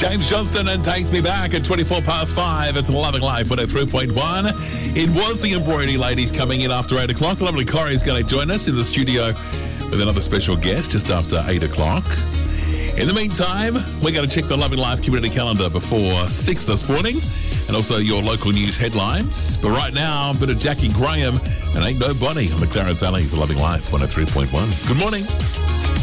James Johnston and Takes Me Back at 24 past 5. It's Loving Life 103.1. It was the Embroidery Ladies coming in after 8 o'clock. The lovely Corey is going to join us in the studio with another special guest just after 8 o'clock. In the meantime, we're going to check the Loving Life community calendar before 6 this morning and also your local news headlines. But right now, a bit of Jackie Graham and Ain't Nobody on the Clarence Valley for Loving Life 103.1. Good morning.